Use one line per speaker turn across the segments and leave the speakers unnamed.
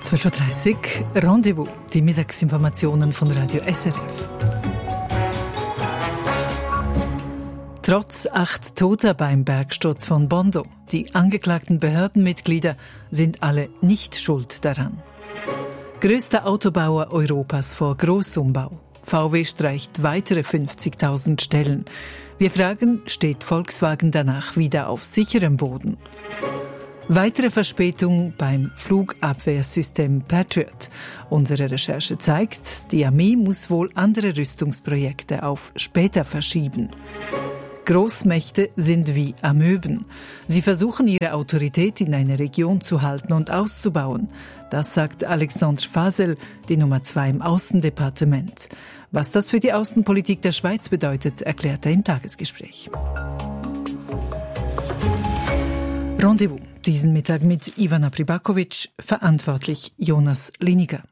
12.30 Uhr, Rendezvous, die Mittagsinformationen von Radio SRF. Trotz 8 Toter beim Bergsturz von Bondo. Die angeklagten Behördenmitglieder sind alle nicht schuld daran. Größter Autobauer Europas vor Großumbau. VW streicht weitere 50.000 Stellen. Wir fragen, steht Volkswagen danach wieder auf sicherem Boden? Weitere Verspätung beim Flugabwehrsystem Patriot. Unsere Recherche zeigt, die Armee muss wohl andere Rüstungsprojekte auf später verschieben. Großmächte sind wie Amöben. Sie versuchen, ihre Autorität in einer Region zu halten und auszubauen. Das sagt Alexandre Fasel, die Nummer 2 im Außendepartement. Was das für die Außenpolitik der Schweiz bedeutet, erklärt er im Tagesgespräch. Rendezvous. Diesen Mittag mit Ivana Pribakovic, verantwortlich Jonas Liniger.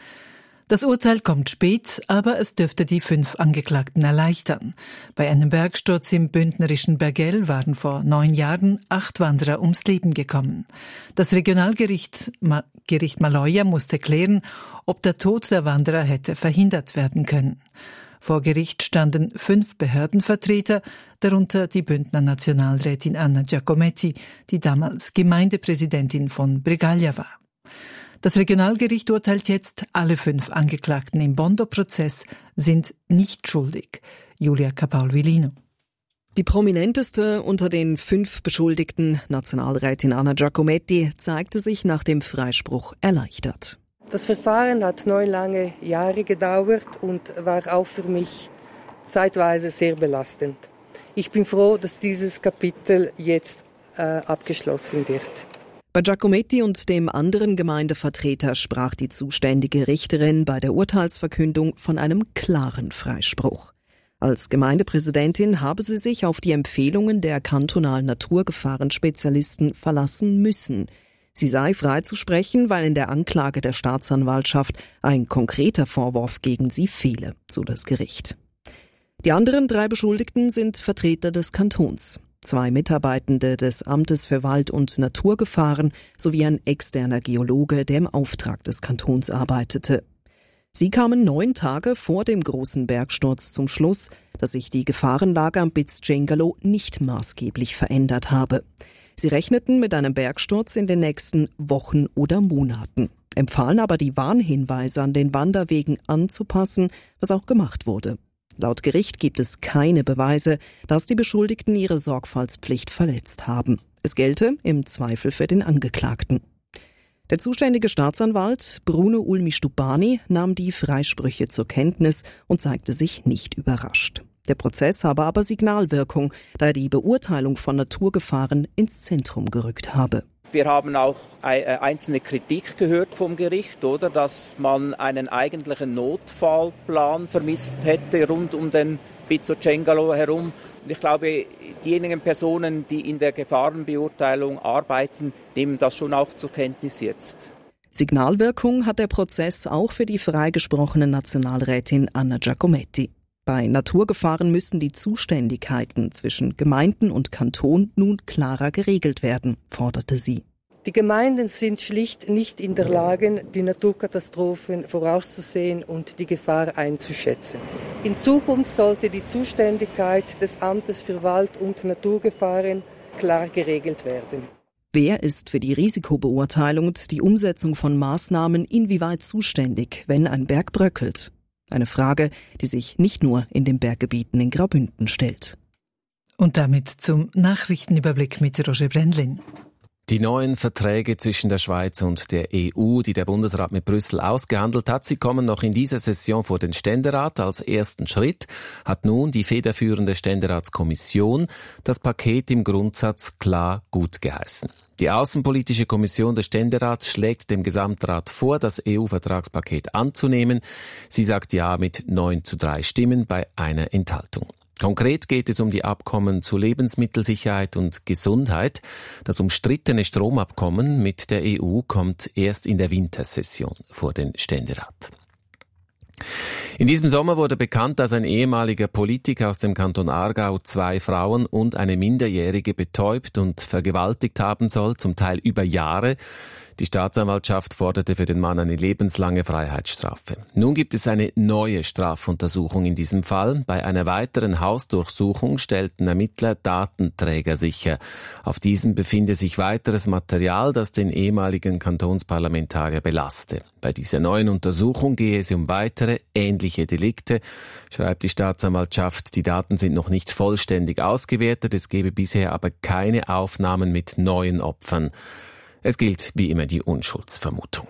Das Urteil kommt spät, aber es dürfte die 5 Angeklagten erleichtern. Bei einem Bergsturz im bündnerischen Bergell waren vor 9 Jahren 8 Wanderer ums Leben gekommen. Das Regionalgericht Gericht Maloja musste klären, ob der Tod der Wanderer hätte verhindert werden können. Vor Gericht standen 5 Behördenvertreter, darunter die Bündner Nationalrätin Anna Giacometti, die damals Gemeindepräsidentin von Bregaglia war. Das Regionalgericht urteilt jetzt, alle 5 Angeklagten im Bondo-Prozess sind nicht schuldig. Julia Capaul-Vilino.
Die prominenteste unter den 5 Beschuldigten, Nationalrätin Anna Giacometti, zeigte sich nach dem Freispruch erleichtert.
Das Verfahren hat 9 lange Jahre gedauert und war auch für mich zeitweise sehr belastend. Ich bin froh, dass dieses Kapitel jetzt abgeschlossen wird.
Bei Giacometti und dem anderen Gemeindevertreter sprach die zuständige Richterin bei der Urteilsverkündung von einem klaren Freispruch. Als Gemeindepräsidentin habe sie sich auf die Empfehlungen der kantonalen Naturgefahrenspezialisten verlassen müssen. Sie sei freizusprechen, weil in der Anklage der Staatsanwaltschaft ein konkreter Vorwurf gegen sie fehle, so das Gericht. Die anderen 3 Beschuldigten sind Vertreter des Kantons. 2 Mitarbeitende des Amtes für Wald- und Naturgefahren sowie ein externer Geologe, der im Auftrag des Kantons arbeitete. Sie kamen 9 Tage vor dem großen Bergsturz zum Schluss, dass sich die Gefahrenlage am Piz Cengalo nicht maßgeblich verändert habe. Sie rechneten mit einem Bergsturz in den nächsten Wochen oder Monaten, empfahlen aber die Warnhinweise an den Wanderwegen anzupassen, was auch gemacht wurde. Laut Gericht gibt es keine Beweise, dass die Beschuldigten ihre Sorgfaltspflicht verletzt haben. Es gelte im Zweifel für den Angeklagten. Der zuständige Staatsanwalt Bruno Ulmi-Stupani nahm die Freisprüche zur Kenntnis und zeigte sich nicht überrascht. Der Prozess habe aber Signalwirkung, da er die Beurteilung von Naturgefahren ins Zentrum gerückt habe.
Wir haben auch einzelne Kritik gehört vom Gericht, oder, dass man einen eigentlichen Notfallplan vermisst hätte rund um den Piz Cengalo herum. Und ich glaube, diejenigen Personen, die in der Gefahrenbeurteilung arbeiten, nehmen das schon auch zur Kenntnis jetzt.
Signalwirkung hat der Prozess auch für die freigesprochene Nationalrätin Anna Giacometti. Bei Naturgefahren müssen die Zuständigkeiten zwischen Gemeinden und Kanton nun klarer geregelt werden, forderte sie.
Die Gemeinden sind schlicht nicht in der Lage, die Naturkatastrophen vorauszusehen und die Gefahr einzuschätzen. In Zukunft sollte die Zuständigkeit des Amtes für Wald- und Naturgefahren klar geregelt werden.
Wer ist für die Risikobeurteilung und die Umsetzung von Maßnahmen inwieweit zuständig, wenn ein Berg bröckelt? Eine Frage, die sich nicht nur in den Berggebieten in Graubünden stellt.
Und damit zum Nachrichtenüberblick mit Roger Brendlin.
Die neuen Verträge zwischen der Schweiz und der EU, die der Bundesrat mit Brüssel ausgehandelt hat, sie kommen noch in dieser Session vor den Ständerat. Als ersten Schritt hat nun die federführende Ständeratskommission das Paket im Grundsatz klar gutgeheißen. Die Außenpolitische Kommission des Ständerats schlägt dem Gesamtrat vor, das EU-Vertragspaket anzunehmen. Sie sagt ja mit 9:3 Stimmen bei einer Enthaltung. Konkret geht es um die Abkommen zu Lebensmittelsicherheit und Gesundheit. Das umstrittene Stromabkommen mit der EU kommt erst in der Wintersession vor den Ständerat. In diesem Sommer wurde bekannt, dass ein ehemaliger Politiker aus dem Kanton Aargau 2 Frauen und eine Minderjährige betäubt und vergewaltigt haben soll, zum Teil über Jahre. Die Staatsanwaltschaft forderte für den Mann eine lebenslange Freiheitsstrafe. Nun gibt es eine neue Strafuntersuchung in diesem Fall. Bei einer weiteren Hausdurchsuchung stellten Ermittler Datenträger sicher. Auf diesem befinde sich weiteres Material, das den ehemaligen Kantonsparlamentarier belaste. Bei dieser neuen Untersuchung gehe es um weitere ähnliche Delikte, schreibt die Staatsanwaltschaft. Die Daten sind noch nicht vollständig ausgewertet, es gebe bisher aber keine Aufnahmen mit neuen Opfern. Es gilt wie immer die Unschuldsvermutung.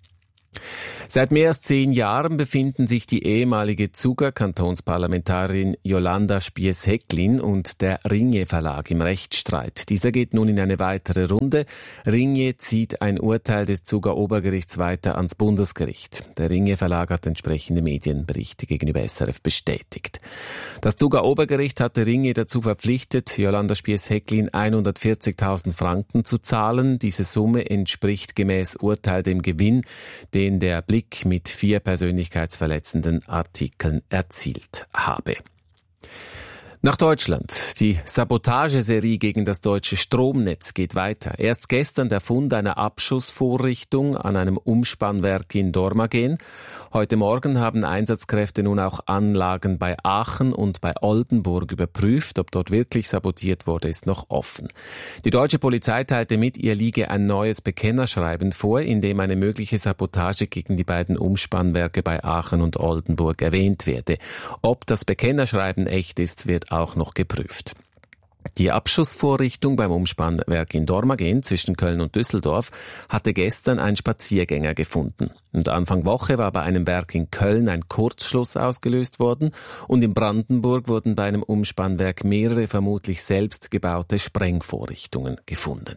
Seit mehr als 10 Jahren befinden sich die ehemalige Zuger-Kantonsparlamentarin Jolanda Spiess-Häcklin und der Ringier Verlag im Rechtsstreit. Dieser geht nun in eine weitere Runde. Ringier zieht ein Urteil des Zuger Obergerichts weiter ans Bundesgericht. Der Ringier Verlag hat entsprechende Medienberichte gegenüber SRF bestätigt. Das Zuger Obergericht hatte Ringier dazu verpflichtet, Jolanda Spiess-Häcklin 140.000 Franken zu zahlen. Diese Summe entspricht gemäß Urteil dem Gewinn, den der Blick mit 4 persönlichkeitsverletzenden Artikeln erzielt habe. Nach Deutschland. Die Sabotageserie gegen das deutsche Stromnetz geht weiter. Erst gestern der Fund einer Abschussvorrichtung an einem Umspannwerk in Dormagen. Heute Morgen haben Einsatzkräfte nun auch Anlagen bei Aachen und bei Oldenburg überprüft. Ob dort wirklich sabotiert wurde, ist noch offen. Die deutsche Polizei teilte mit, ihr liege ein neues Bekennerschreiben vor, in dem eine mögliche Sabotage gegen die beiden Umspannwerke bei Aachen und Oldenburg erwähnt werde. Ob das Bekennerschreiben echt ist, wird auch noch geprüft. Die Abschussvorrichtung beim Umspannwerk in Dormagen zwischen Köln und Düsseldorf hatte gestern ein Spaziergänger gefunden. Und Anfang Woche war bei einem Werk in Köln ein Kurzschluss ausgelöst worden und in Brandenburg wurden bei einem Umspannwerk mehrere vermutlich selbst gebaute Sprengvorrichtungen gefunden.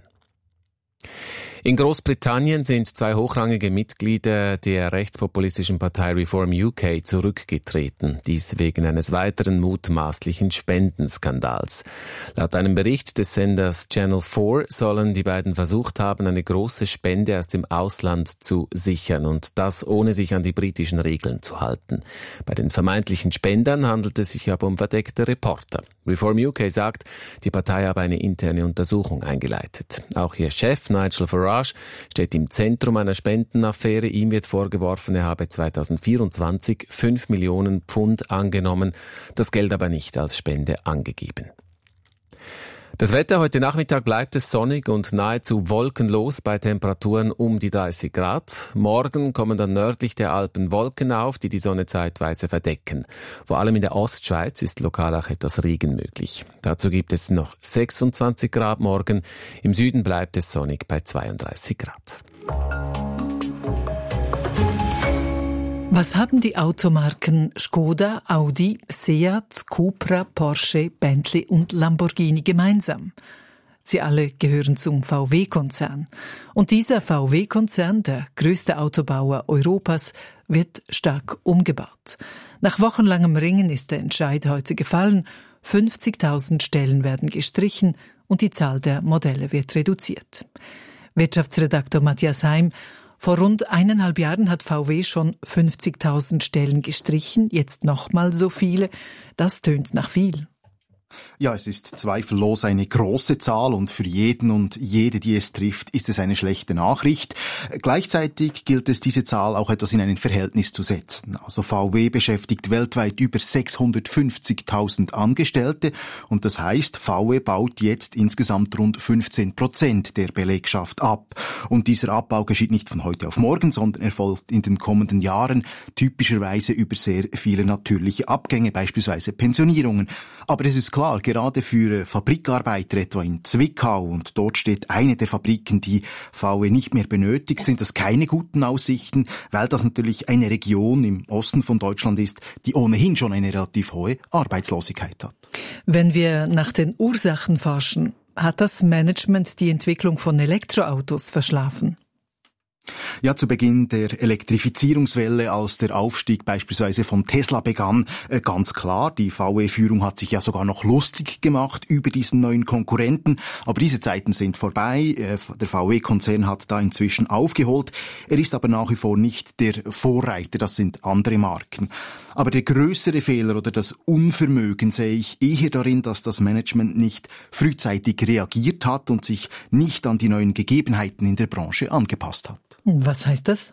In Großbritannien sind 2 hochrangige Mitglieder der rechtspopulistischen Partei Reform UK zurückgetreten, dies wegen eines weiteren mutmaßlichen Spendenskandals. Laut einem Bericht des Senders Channel 4 sollen die beiden versucht haben, eine große Spende aus dem Ausland zu sichern und das ohne sich an die britischen Regeln zu halten. Bei den vermeintlichen Spendern handelt es sich aber um verdeckte Reporter. Reform UK sagt, die Partei habe eine interne Untersuchung eingeleitet. Auch ihr Chef Nigel Farage steht im Zentrum einer Spendenaffäre. Ihm wird vorgeworfen, er habe 2024 5 Millionen Pfund angenommen, das Geld aber nicht als Spende angegeben. Das Wetter: Heute Nachmittag bleibt es sonnig und nahezu wolkenlos bei Temperaturen um die 30 Grad. Morgen kommen dann nördlich der Alpen Wolken auf, die die Sonne zeitweise verdecken. Vor allem in der Ostschweiz ist lokal auch etwas Regen möglich. Dazu gibt es noch 26 Grad morgen. Im Süden bleibt es sonnig bei 32 Grad.
Was haben die Automarken Skoda, Audi, Seat, Cupra, Porsche, Bentley und Lamborghini gemeinsam? Sie alle gehören zum VW-Konzern. Und dieser VW-Konzern, der größte Autobauer Europas, wird stark umgebaut. Nach wochenlangem Ringen ist der Entscheid heute gefallen. 50.000 Stellen werden gestrichen und die Zahl der Modelle wird reduziert. Wirtschaftsredaktor Matthias Heim: Vor rund 1,5 Jahren hat VW schon 50.000 Stellen gestrichen, jetzt nochmal so viele. Das tönt nach viel.
Ja, es ist zweifellos eine große Zahl und für jeden und jede, die es trifft, ist es eine schlechte Nachricht. Gleichzeitig gilt es, diese Zahl auch etwas in ein Verhältnis zu setzen. Also VW beschäftigt weltweit über 650.000 Angestellte und das heißt, VW baut jetzt insgesamt rund 15% der Belegschaft ab. Und dieser Abbau geschieht nicht von heute auf morgen, sondern erfolgt in den kommenden Jahren typischerweise über sehr viele natürliche Abgänge, beispielsweise Pensionierungen. Aber es ist klar, gerade für Fabrikarbeiter etwa in Zwickau, und dort steht eine der Fabriken, die VW nicht mehr benötigt, sind das keine guten Aussichten, weil das natürlich eine Region im Osten von Deutschland ist, die ohnehin schon eine relativ hohe Arbeitslosigkeit hat.
Wenn wir nach den Ursachen forschen, hat das Management die Entwicklung von Elektroautos verschlafen?
Ja, zu Beginn der Elektrifizierungswelle, als der Aufstieg beispielsweise von Tesla begann, ganz klar, die VW-Führung hat sich ja sogar noch lustig gemacht über diesen neuen Konkurrenten, aber diese Zeiten sind vorbei, der VW-Konzern hat da inzwischen aufgeholt, er ist aber nach wie vor nicht der Vorreiter, das sind andere Marken. Aber der größere Fehler oder das Unvermögen sehe ich eher darin, dass das Management nicht frühzeitig reagiert hat und sich nicht an die neuen Gegebenheiten in der Branche angepasst hat.
Was heißt das?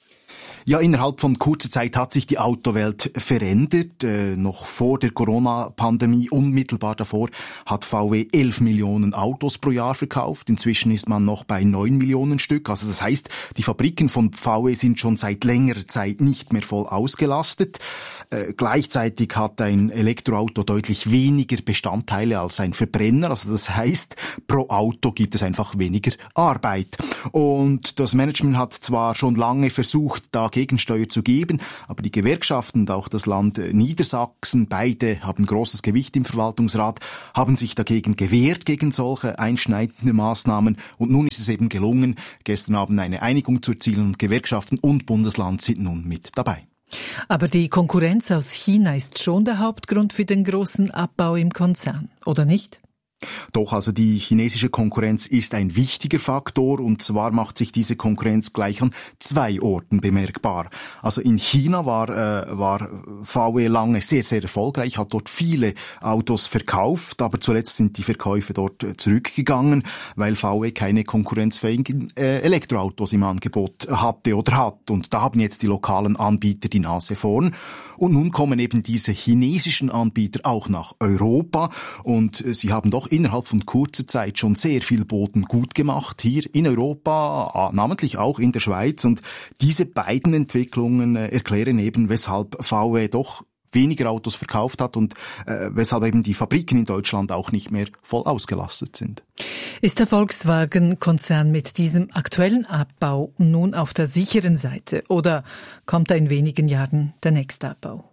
Ja, innerhalb von kurzer Zeit hat sich die Autowelt verändert. Noch vor der Corona-Pandemie, unmittelbar davor, hat VW 11 Millionen Autos pro Jahr verkauft. Inzwischen ist man noch bei 9 Millionen Stück. Also das heißt, die Fabriken von VW sind schon seit längerer Zeit nicht mehr voll ausgelastet. Gleichzeitig hat ein Elektroauto deutlich weniger Bestandteile als ein Verbrenner. Also das heißt, pro Auto gibt es einfach weniger Arbeit. Und das Management hat zwar schon lange versucht, da Gegensteuer zu geben, aber die Gewerkschaften und auch das Land Niedersachsen, beide haben großes Gewicht im Verwaltungsrat, haben sich dagegen gewehrt, gegen solche einschneidende Maßnahmen. Und nun ist es eben gelungen, gestern Abend eine Einigung zu erzielen und Gewerkschaften und Bundesland sind nun mit dabei.
Aber die Konkurrenz aus China ist schon der Hauptgrund für den großen Abbau im Konzern, oder nicht?
Doch, also die chinesische Konkurrenz ist ein wichtiger Faktor und zwar macht sich diese Konkurrenz gleich an 2 Orten bemerkbar. Also in China war VW lange sehr, sehr erfolgreich, hat dort viele Autos verkauft, aber zuletzt sind die Verkäufe dort zurückgegangen, weil VW keine konkurrenzfähigen Elektroautos im Angebot hatte oder hat. Und da haben jetzt die lokalen Anbieter die Nase vorn. Und nun kommen eben diese chinesischen Anbieter auch nach Europa und sie haben doch innerhalb von kurzer Zeit schon sehr viel Boden gut gemacht, hier in Europa, namentlich auch in der Schweiz. Und diese beiden Entwicklungen erklären eben, weshalb VW doch weniger Autos verkauft hat und weshalb eben die Fabriken in Deutschland auch nicht mehr voll ausgelastet sind.
Ist der Volkswagen-Konzern mit diesem aktuellen Abbau nun auf der sicheren Seite oder kommt da in wenigen Jahren der nächste Abbau?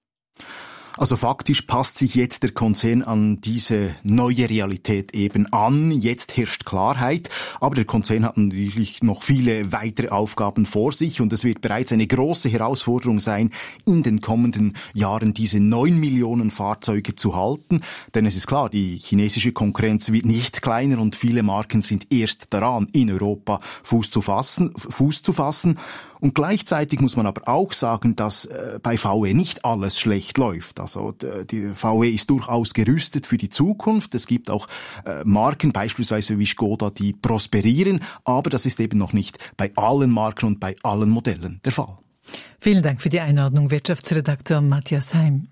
Also faktisch passt sich jetzt der Konzern an diese neue Realität eben an. Jetzt herrscht Klarheit, aber der Konzern hat natürlich noch viele weitere Aufgaben vor sich und es wird bereits eine große Herausforderung sein, in den kommenden Jahren diese 9 Millionen Fahrzeuge zu halten. Denn es ist klar, die chinesische Konkurrenz wird nicht kleiner und viele Marken sind erst daran, in Europa Fuß zu fassen. Und gleichzeitig muss man aber auch sagen, dass bei VW nicht alles schlecht läuft. Also die VW ist durchaus gerüstet für die Zukunft. Es gibt auch Marken, beispielsweise wie Škoda, die prosperieren. Aber das ist eben noch nicht bei allen Marken und bei allen Modellen der Fall.
Vielen Dank für die Einordnung, Wirtschaftsredakteur Matthias Heim.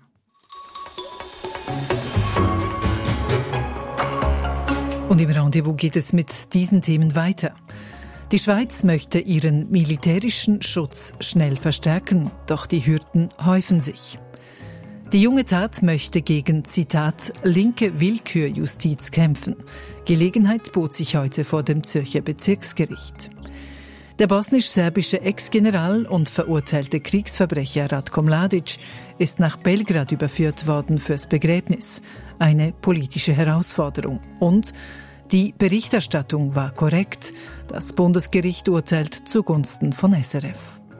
Und im Rendezvous geht es mit diesen Themen weiter. Die Schweiz möchte ihren militärischen Schutz schnell verstärken, doch die Hürden häufen sich. Die junge Tat möchte gegen, Zitat, linke Willkürjustiz kämpfen. Gelegenheit bot sich heute vor dem Zürcher Bezirksgericht. Der bosnisch-serbische Ex-General und verurteilte Kriegsverbrecher Ratko Mladic ist nach Belgrad überführt worden fürs Begräbnis. Eine politische Herausforderung. Und die Berichterstattung war korrekt. Das Bundesgericht urteilt zugunsten von SRF.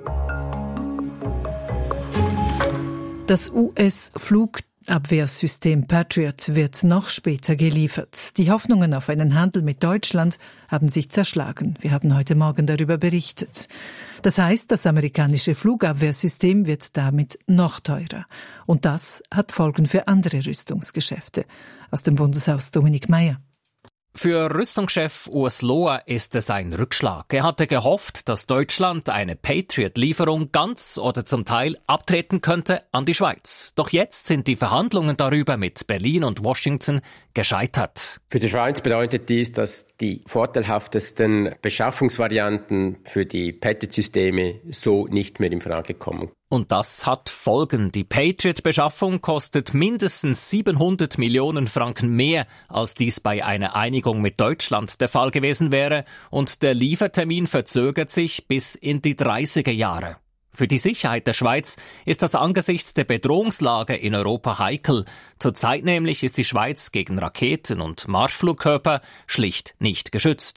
Das US-Flugabwehrsystem Patriot wird noch später geliefert. Die Hoffnungen auf einen Handel mit Deutschland haben sich zerschlagen. Wir haben heute Morgen darüber berichtet. Das heißt, das amerikanische Flugabwehrsystem wird damit noch teurer. Und das hat Folgen für andere Rüstungsgeschäfte. Aus dem Bundeshaus Dominik Meyer.
Für Rüstungschef Urs Lohr ist es ein Rückschlag. Er hatte gehofft, dass Deutschland eine Patriot-Lieferung ganz oder zum Teil abtreten könnte an die Schweiz. Doch jetzt sind die Verhandlungen darüber mit Berlin und Washington gescheitert.
Für die Schweiz bedeutet dies, dass die vorteilhaftesten Beschaffungsvarianten für die Patriot-Systeme so nicht mehr in Frage kommen.
Und das hat Folgen. Die Patriot-Beschaffung kostet mindestens 700 Millionen Franken mehr, als dies bei einer Einigung mit Deutschland der Fall gewesen wäre. Und der Liefertermin verzögert sich bis in die 30er Jahre. Für die Sicherheit der Schweiz ist das angesichts der Bedrohungslage in Europa heikel. Zurzeit nämlich ist die Schweiz gegen Raketen und Marschflugkörper schlicht nicht geschützt.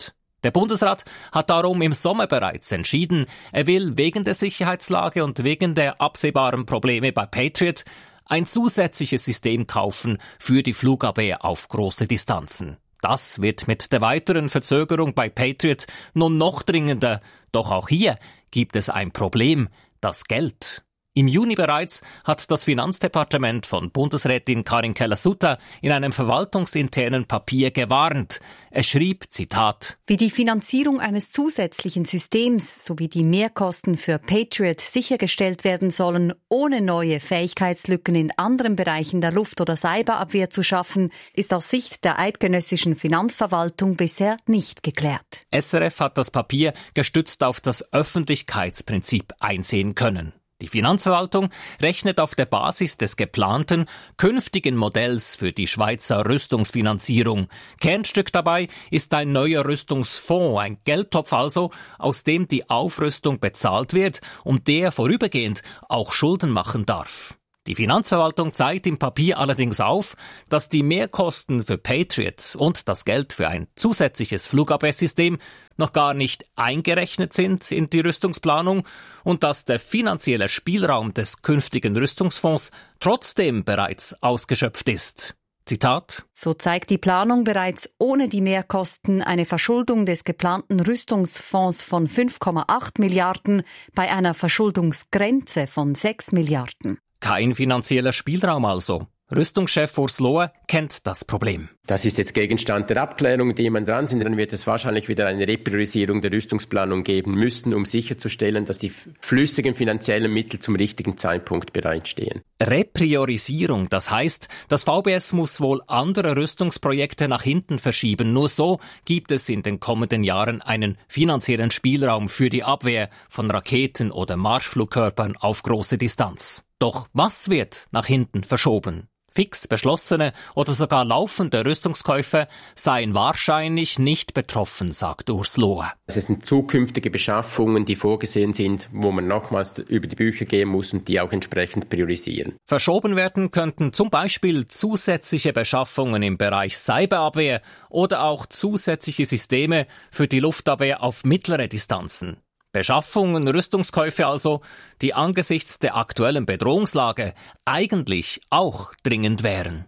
Der Bundesrat hat darum im Sommer bereits entschieden, er will wegen der Sicherheitslage und wegen der absehbaren Probleme bei Patriot ein zusätzliches System kaufen für die Flugabwehr auf große Distanzen. Das wird mit der weiteren Verzögerung bei Patriot nun noch dringender. Doch auch hier gibt es ein Problem: das Geld. Im Juni bereits hat das Finanzdepartement von Bundesrätin Karin Keller-Sutter in einem verwaltungsinternen Papier gewarnt. Es schrieb, Zitat:
Wie die Finanzierung eines zusätzlichen Systems sowie die Mehrkosten für Patriot sichergestellt werden sollen, ohne neue Fähigkeitslücken in anderen Bereichen der Luft- oder Cyberabwehr zu schaffen, ist aus Sicht der eidgenössischen Finanzverwaltung bisher nicht geklärt.
SRF hat das Papier gestützt auf das Öffentlichkeitsprinzip einsehen können. Die Finanzverwaltung rechnet auf der Basis des geplanten, künftigen Modells für die Schweizer Rüstungsfinanzierung. Kernstück dabei ist ein neuer Rüstungsfonds, ein Geldtopf also, aus dem die Aufrüstung bezahlt wird und der vorübergehend auch Schulden machen darf. Die Finanzverwaltung zeigt im Papier allerdings auf, dass die Mehrkosten für Patriot und das Geld für ein zusätzliches Flugabwehrsystem noch gar nicht eingerechnet sind in die Rüstungsplanung und dass der finanzielle Spielraum des künftigen Rüstungsfonds trotzdem bereits ausgeschöpft ist. Zitat:
So zeigt die Planung bereits ohne die Mehrkosten eine Verschuldung des geplanten Rüstungsfonds von 5,8 Milliarden bei einer Verschuldungsgrenze von 6 Milliarden.
Kein finanzieller Spielraum also. Rüstungschef Urs Lohe kennt das Problem.
Das ist jetzt Gegenstand der Abklärung, die man dran sind. Dann wird es wahrscheinlich wieder eine Repriorisierung der Rüstungsplanung geben müssen, um sicherzustellen, dass die flüssigen finanziellen Mittel zum richtigen Zeitpunkt bereitstehen.
Repriorisierung, das heißt, das VBS muss wohl andere Rüstungsprojekte nach hinten verschieben. Nur so gibt es in den kommenden Jahren einen finanziellen Spielraum für die Abwehr von Raketen oder Marschflugkörpern auf große Distanz. Doch was wird nach hinten verschoben? Fix beschlossene oder sogar laufende Rüstungskäufe seien wahrscheinlich nicht betroffen, sagt Urs Lohe.
Es sind zukünftige Beschaffungen, die vorgesehen sind, wo man nochmals über die Bücher gehen muss und die auch entsprechend priorisieren.
Verschoben werden könnten zum Beispiel zusätzliche Beschaffungen im Bereich Cyberabwehr oder auch zusätzliche Systeme für die Luftabwehr auf mittlere Distanzen. Beschaffungen, Rüstungskäufe also, die angesichts der aktuellen Bedrohungslage eigentlich auch dringend wären.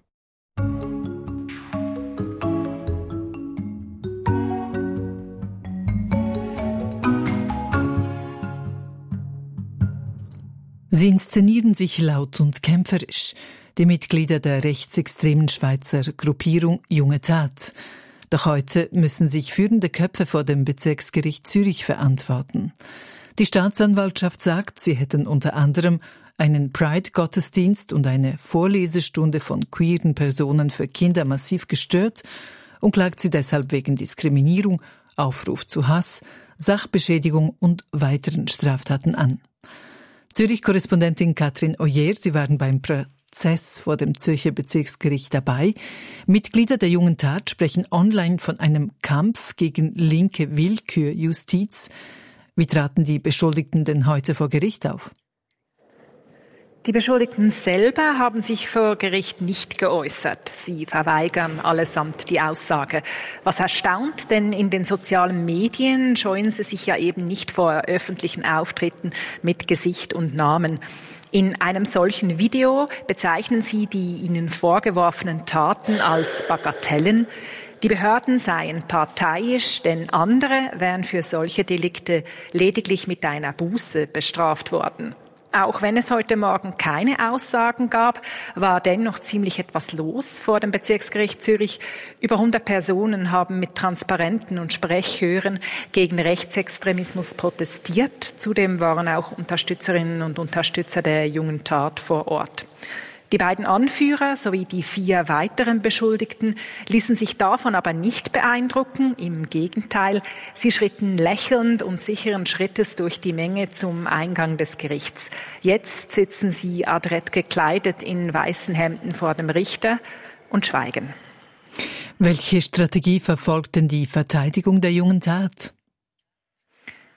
Sie inszenieren sich laut und kämpferisch, die Mitglieder der rechtsextremen Schweizer Gruppierung Junge Tat. Doch heute müssen sich führende Köpfe vor dem Bezirksgericht Zürich verantworten. Die Staatsanwaltschaft sagt, sie hätten unter anderem einen Pride-Gottesdienst und eine Vorlesestunde von queeren Personen für Kinder massiv gestört und klagt sie deshalb wegen Diskriminierung, Aufruf zu Hass, Sachbeschädigung und weiteren Straftaten an. Zürich-Korrespondentin Katrin Oyer, Sie waren beim Prozess vor dem Zürcher Bezirksgericht dabei. Mitglieder der Jungen Tat sprechen online von einem Kampf gegen linke Willkürjustiz. Wie traten die Beschuldigten denn heute vor Gericht auf?
Die Beschuldigten selber haben sich vor Gericht nicht geäußert. Sie verweigern allesamt die Aussage. Was erstaunt, denn in den sozialen Medien scheuen sie sich ja eben nicht vor öffentlichen Auftritten mit Gesicht und Namen. In einem solchen Video bezeichnen sie die ihnen vorgeworfenen Taten als Bagatellen. Die Behörden seien parteiisch, denn andere wären für solche Delikte lediglich mit einer Buße bestraft worden. Auch wenn es heute Morgen keine Aussagen gab, war dennoch ziemlich etwas los vor dem Bezirksgericht Zürich. Über 100 Personen haben mit Transparenten und Sprechchören gegen Rechtsextremismus protestiert. Zudem waren auch Unterstützerinnen und Unterstützer der Jungen Tat vor Ort. Die beiden Anführer sowie die 4 weiteren Beschuldigten ließen sich davon aber nicht beeindrucken. Im Gegenteil, sie schritten lächelnd und sicheren Schrittes durch die Menge zum Eingang des Gerichts. Jetzt sitzen sie adrett gekleidet in weißen Hemden vor dem Richter und schweigen.
Welche Strategie verfolgt denn die Verteidigung der Jungen Tat?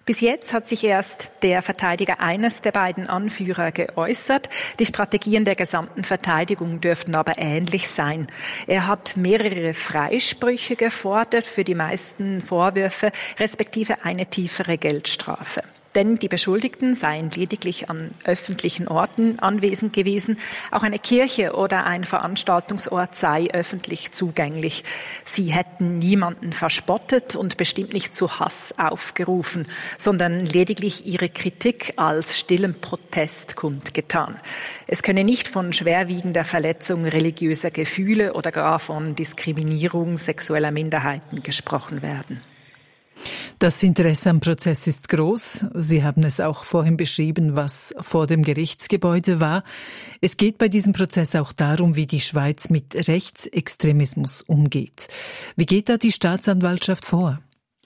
Bis jetzt hat sich erst der Verteidiger eines der beiden Anführer geäußert. Die Strategien der gesamten Verteidigung dürften aber ähnlich sein. Er hat mehrere Freisprüche gefordert für die meisten Vorwürfe, respektive eine tiefere Geldstrafe. Denn die Beschuldigten seien lediglich an öffentlichen Orten anwesend gewesen. Auch eine Kirche oder ein Veranstaltungsort sei öffentlich zugänglich. Sie hätten niemanden verspottet und bestimmt nicht zu Hass aufgerufen, sondern lediglich ihre Kritik als stillen Protest kundgetan. Es könne nicht von schwerwiegender Verletzung religiöser Gefühle oder gar von Diskriminierung sexueller Minderheiten gesprochen werden.
Das Interesse am Prozess ist groß. Sie haben es auch vorhin beschrieben, was vor dem Gerichtsgebäude war. Es geht bei diesem Prozess auch darum, wie die Schweiz mit Rechtsextremismus umgeht. Wie geht da die Staatsanwaltschaft vor?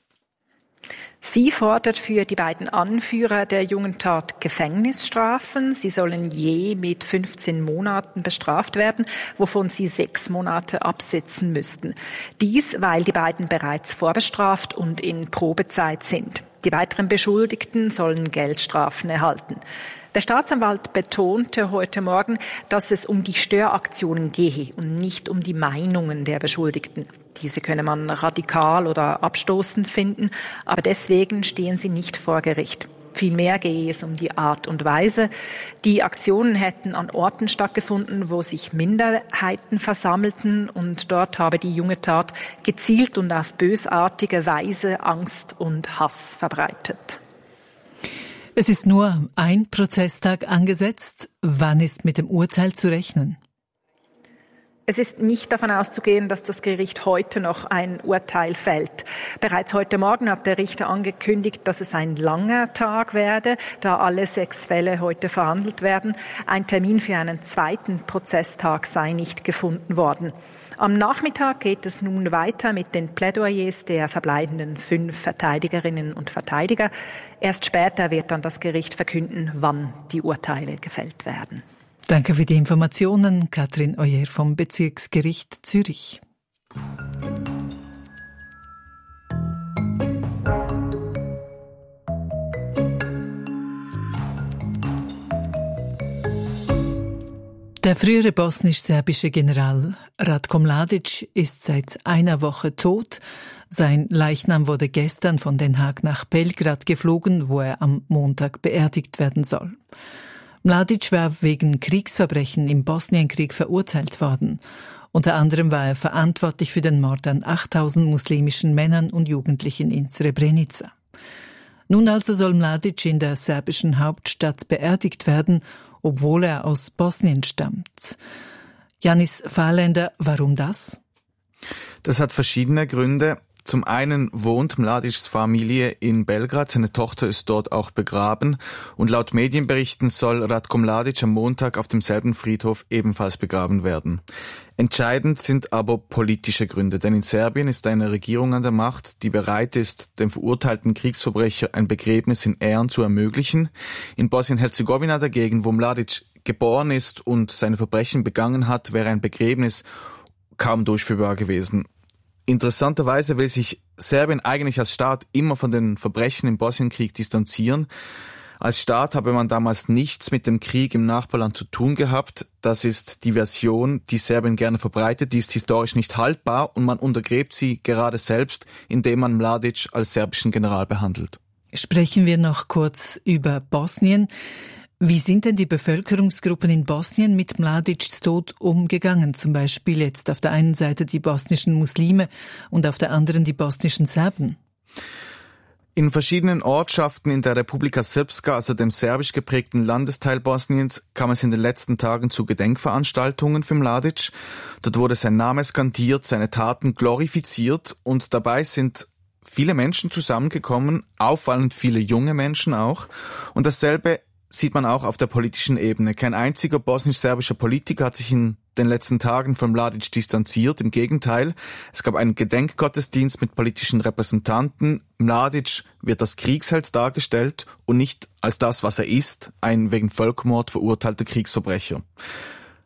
Sie fordert für die beiden Anführer der Jungentat Gefängnisstrafen. Sie sollen je mit 15 Monaten bestraft werden, wovon sie 6 Monate absitzen müssten. Dies, weil die beiden bereits vorbestraft und in Probezeit sind. Die weiteren Beschuldigten sollen Geldstrafen erhalten. Der Staatsanwalt betonte heute Morgen, dass es um die Störaktionen gehe und nicht um die Meinungen der Beschuldigten. Diese könne man radikal oder abstoßend finden, aber deswegen stehen sie nicht vor Gericht. Vielmehr gehe es um die Art und Weise. Die Aktionen hätten an Orten stattgefunden, wo sich Minderheiten versammelten, und dort habe die Jungentat gezielt und auf bösartige Weise Angst und Hass verbreitet.
Es ist nur ein Prozesstag angesetzt. Wann ist mit dem Urteil zu rechnen?
Es ist nicht davon auszugehen, dass das Gericht heute noch ein Urteil fällt. Bereits heute Morgen hat der Richter angekündigt, dass es ein langer Tag werde, da alle 6 Fälle heute verhandelt werden. Ein Termin für einen zweiten Prozesstag sei nicht gefunden worden. Am Nachmittag geht es nun weiter mit den Plädoyers der verbleibenden 5 Verteidigerinnen und Verteidiger. Erst später wird dann das Gericht verkünden, wann die Urteile gefällt werden.
Danke für die Informationen, Katrin Oyer vom Bezirksgericht Zürich. Der frühere bosnisch-serbische General Ratko Mladic ist seit einer Woche tot. Sein Leichnam wurde gestern von Den Haag nach Belgrad geflogen, wo er am Montag beerdigt werden soll. Mladic war wegen Kriegsverbrechen im Bosnienkrieg verurteilt worden. Unter anderem war er verantwortlich für den Mord an 8000 muslimischen Männern und Jugendlichen in Srebrenica. Nun also soll Mladic in der serbischen Hauptstadt beerdigt werden, obwohl er aus Bosnien stammt. Janis Fahrländer, warum das?
Das hat verschiedene Gründe. Zum einen wohnt Mladics Familie in Belgrad, seine Tochter ist dort auch begraben, und laut Medienberichten soll Ratko Mladic am Montag auf demselben Friedhof ebenfalls begraben werden. Entscheidend sind aber politische Gründe, denn in Serbien ist eine Regierung an der Macht, die bereit ist, dem verurteilten Kriegsverbrecher ein Begräbnis in Ehren zu ermöglichen. In Bosnien-Herzegowina dagegen, wo Mladic geboren ist und seine Verbrechen begangen hat, wäre ein Begräbnis kaum durchführbar gewesen. Interessanterweise will sich Serbien eigentlich als Staat immer von den Verbrechen im Bosnienkrieg distanzieren. Als Staat habe man damals nichts mit dem Krieg im Nachbarland zu tun gehabt. Das ist die Version, die Serbien gerne verbreitet. Die ist historisch nicht haltbar und man untergräbt sie gerade selbst, indem man Mladic als serbischen General behandelt.
Sprechen wir noch kurz über Bosnien. Wie sind denn die Bevölkerungsgruppen in Bosnien mit Mladics Tod umgegangen? Zum Beispiel jetzt auf der einen Seite die bosnischen Muslime und auf der anderen die bosnischen Serben.
In verschiedenen Ortschaften in der Republika Srpska, also dem serbisch geprägten Landesteil Bosniens, kam es in den letzten Tagen zu Gedenkveranstaltungen für Mladic. Dort wurde sein Name skandiert, seine Taten glorifiziert und dabei sind viele Menschen zusammengekommen, auffallend viele junge Menschen auch. Und dasselbe sieht man auch auf der politischen Ebene. Kein einziger bosnisch-serbischer Politiker hat sich in den letzten Tagen von Mladic distanziert. Im Gegenteil, es gab einen Gedenkgottesdienst mit politischen Repräsentanten. Mladic wird als Kriegsheld dargestellt und nicht als das, was er ist, ein wegen Völkermord verurteilter Kriegsverbrecher.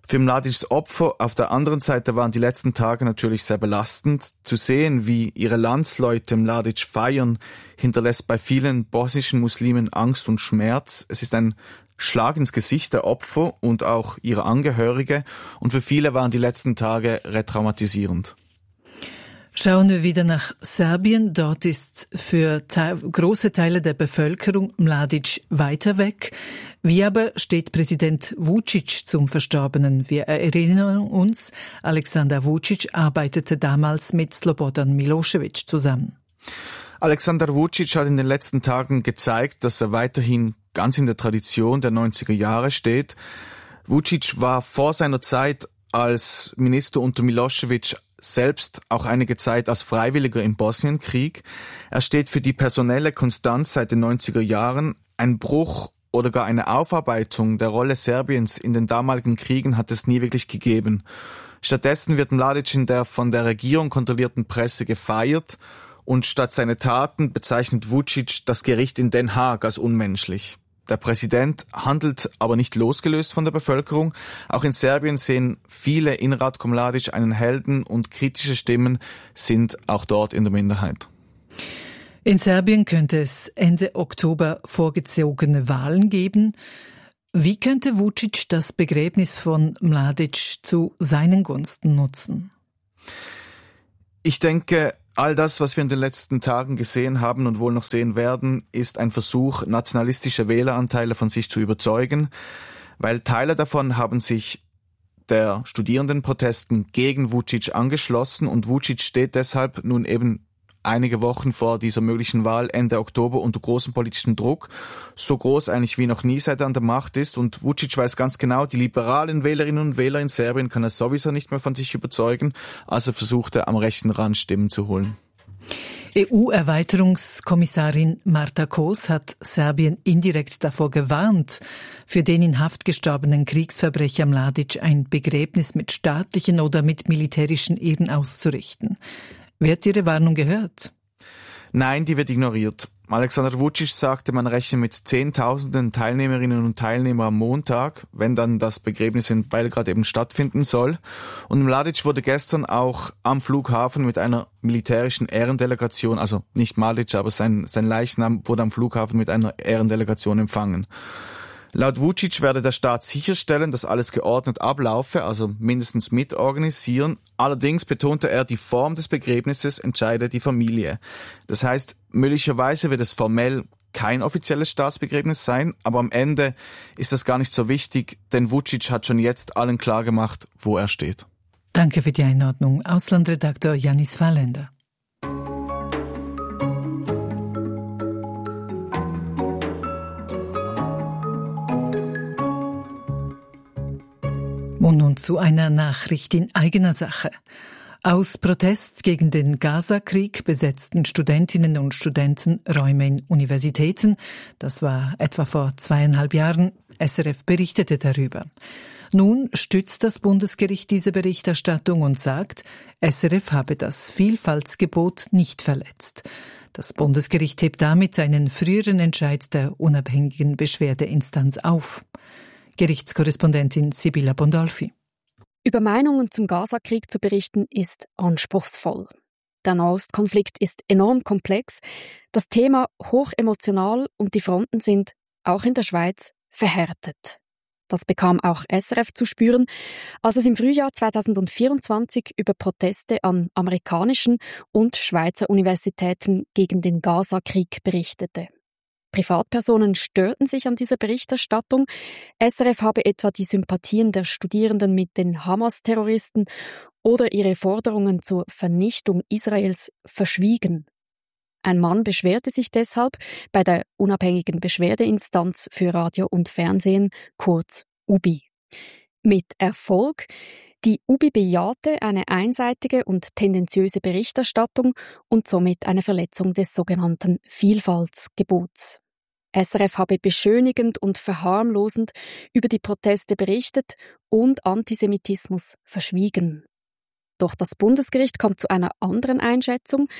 Für Mladics Opfer auf der anderen Seite waren die letzten Tage natürlich sehr belastend. Zu sehen, wie ihre Landsleute Mladic feiern, hinterlässt bei vielen bosnischen Muslimen Angst und Schmerz. Es ist ein Schlag ins Gesicht der Opfer und auch ihrer Angehörige. Und für viele waren die letzten Tage retraumatisierend.
Schauen wir wieder nach Serbien. Dort ist für große Teile der Bevölkerung Mladic weiter weg. Wie aber steht Präsident Vučić zum Verstorbenen? Wir erinnern uns, Aleksandar Vučić arbeitete damals mit Slobodan Milošević zusammen.
Aleksandar Vučić hat in den letzten Tagen gezeigt, dass er weiterhin ganz in der Tradition der 90er Jahre steht. Vučić war vor seiner Zeit als Minister unter Milošević selbst auch einige Zeit als Freiwilliger im Bosnienkrieg. Er steht für die personelle Konstanz seit den 90er Jahren. Ein Bruch oder gar eine Aufarbeitung der Rolle Serbiens in den damaligen Kriegen hat es nie wirklich gegeben. Stattdessen wird Mladic in der von der Regierung kontrollierten Presse gefeiert und statt seine Taten bezeichnet Vučić das Gericht in Den Haag als unmenschlich. Der Präsident handelt aber nicht losgelöst von der Bevölkerung. Auch in Serbien sehen viele in Ratko Mladic einen Helden und kritische Stimmen sind auch dort in der Minderheit.
In Serbien könnte es Ende Oktober vorgezogene Wahlen geben. Wie könnte Vučić das Begräbnis von Mladic zu seinen Gunsten nutzen?
Ich denke, all das, was wir in den letzten Tagen gesehen haben und wohl noch sehen werden, ist ein Versuch, nationalistische Wähleranteile von sich zu überzeugen, weil Teile davon haben sich der Studierendenprotesten gegen Vučić angeschlossen und Vučić steht deshalb nun eben einige Wochen vor dieser möglichen Wahl Ende Oktober unter großem politischen Druck, so groß eigentlich wie noch nie, seit er an der Macht ist. Und Vučić weiß ganz genau, die liberalen Wählerinnen und Wähler in Serbien kann er sowieso nicht mehr von sich überzeugen, also versucht er am rechten Rand Stimmen zu holen.
EU-Erweiterungskommissarin Marta Kos hat Serbien indirekt davor gewarnt, für den in Haft gestorbenen Kriegsverbrecher Mladic ein Begräbnis mit staatlichen oder mit militärischen Ehren auszurichten. Wird Ihre Warnung gehört?
Nein, die wird ignoriert. Aleksandar Vučić sagte, man rechne mit Zehntausenden Teilnehmerinnen und Teilnehmern am Montag, wenn dann das Begräbnis in Belgrad eben stattfinden soll. Und Mladic wurde gestern auch am Flughafen mit einer militärischen Ehrendelegation, also nicht Mladic, aber sein Leichnam wurde am Flughafen mit einer Ehrendelegation empfangen. Laut Vučić werde der Staat sicherstellen, dass alles geordnet ablaufe, also mindestens mitorganisieren. Allerdings betonte er, die Form des Begräbnisses entscheide die Familie. Das heißt, möglicherweise wird es formell kein offizielles Staatsbegräbnis sein, aber am Ende ist das gar nicht so wichtig, denn Vučić hat schon jetzt allen klargemacht, wo er steht.
Danke für die Einordnung. Auslandredaktor Janis Valender. Und nun zu einer Nachricht in eigener Sache. Aus Protest gegen den Gaza-Krieg besetzten Studentinnen und Studenten Räume in Universitäten. Das war etwa vor 2,5 Jahren. SRF berichtete darüber. Nun stützt das Bundesgericht diese Berichterstattung und sagt, SRF habe das Vielfaltsgebot nicht verletzt. Das Bundesgericht hebt damit seinen früheren Entscheid der unabhängigen Beschwerdeinstanz auf. Gerichtskorrespondentin Sibylla Bondolfi.
Über Meinungen zum Gaza-Krieg zu berichten, ist anspruchsvoll. Der Nahostkonflikt ist enorm komplex, das Thema hochemotional und die Fronten sind, auch in der Schweiz, verhärtet. Das bekam auch SRF zu spüren, als es im Frühjahr 2024 über Proteste an amerikanischen und Schweizer Universitäten gegen den Gaza-Krieg berichtete. Privatpersonen störten sich an dieser Berichterstattung. SRF habe etwa die Sympathien der Studierenden mit den Hamas-Terroristen oder ihre Forderungen zur Vernichtung Israels verschwiegen. Ein Mann beschwerte sich deshalb bei der unabhängigen Beschwerdeinstanz für Radio und Fernsehen, kurz UBI. Mit Erfolg. Die UBI bejahte eine einseitige und tendenziöse Berichterstattung und somit eine Verletzung des sogenannten Vielfaltsgebots. SRF habe beschönigend und verharmlosend über die Proteste berichtet und Antisemitismus verschwiegen. Doch das Bundesgericht kommt zu einer anderen Einschätzung.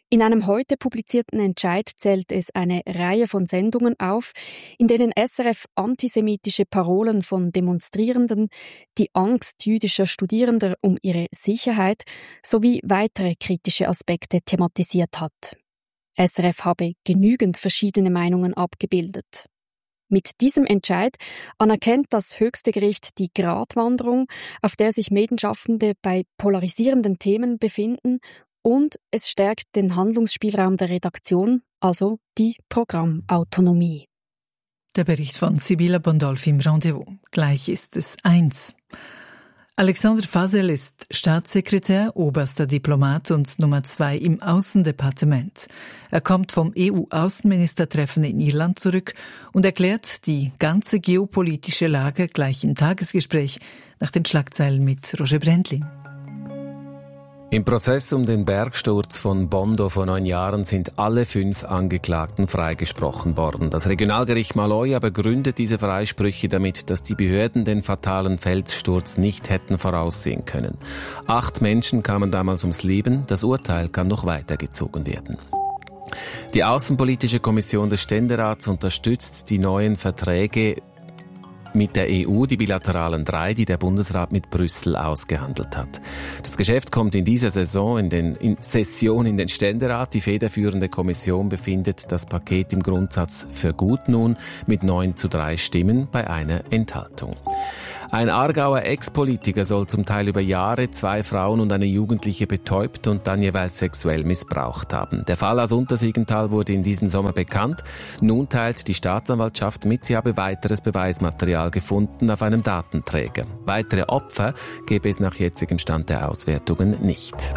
In einem heute publizierten Entscheid zählt es eine Reihe von Sendungen auf, in denen SRF antisemitische Parolen von Demonstrierenden, die Angst jüdischer Studierender um ihre Sicherheit sowie weitere kritische Aspekte thematisiert hat. SRF habe genügend verschiedene Meinungen abgebildet. Mit diesem Entscheid anerkennt das höchste Gericht die Gratwanderung, auf der sich Medienschaffende bei polarisierenden Themen befinden, und es stärkt den Handlungsspielraum der Redaktion, also die Programmautonomie.
Der Bericht von Sibylla Bondolfi im Rendezvous. Gleich ist es 1. Alexander Fasel ist Staatssekretär, oberster Diplomat und Nummer 2 im Außendepartement. Er kommt vom EU-Außenministertreffen in Irland zurück und erklärt die ganze geopolitische Lage gleich im Tagesgespräch nach den Schlagzeilen mit Roger Brändlin.
Im Prozess um den Bergsturz von Bondo vor 9 Jahren sind alle 5 Angeklagten freigesprochen worden. Das Regionalgericht Maloja begründet diese Freisprüche damit, dass die Behörden den fatalen Felssturz nicht hätten voraussehen können. 8 Menschen kamen damals ums Leben. Das Urteil kann noch weitergezogen werden. Die Außenpolitische Kommission des Ständerats unterstützt die neuen Verträge mit der EU, die bilateralen 3, die der Bundesrat mit Brüssel ausgehandelt hat. Das Geschäft kommt in dieser Session in den Ständerat. Die federführende Kommission befindet das Paket im Grundsatz für gut nun mit 9:3 Stimmen bei einer Enthaltung. Ein Aargauer Ex-Politiker soll zum Teil über Jahre 2 Frauen und eine Jugendliche betäubt und dann jeweils sexuell missbraucht haben. Der Fall aus Untersiggenthal wurde in diesem Sommer bekannt. Nun teilt die Staatsanwaltschaft mit, sie habe weiteres Beweismaterial gefunden auf einem Datenträger. Weitere Opfer gäbe es nach jetzigem Stand der Auswertungen nicht.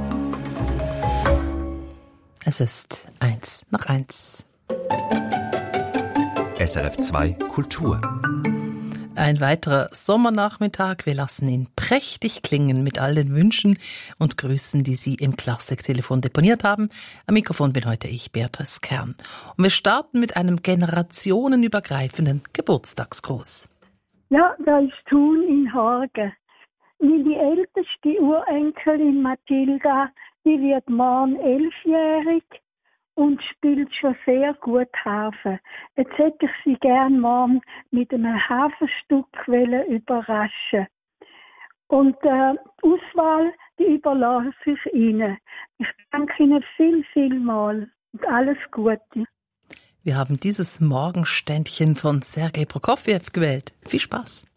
Es ist 1:1.
SRF 2 Kultur.
Ein weiterer Sommernachmittag. Wir lassen ihn prächtig klingen mit all den Wünschen und Grüßen, die Sie im Klassiktelefon deponiert haben. Am Mikrofon bin heute ich, Beatrice Kern. Und wir starten mit einem generationenübergreifenden Geburtstagsgruß.
Ja, da ist Thun in Hagen. Meine älteste Urenkelin Mathilda, die wird morgen 11-jährig. Und spielt schon sehr gut Harfe. Jetzt hätte ich sie gern morgen mit einem Harfenstück überraschen. Und die Auswahl, die überlasse ich Ihnen. Ich danke Ihnen viel mal und alles Gute.
Wir haben dieses Morgenständchen von Sergei Prokofjew gewählt. Viel Spaß.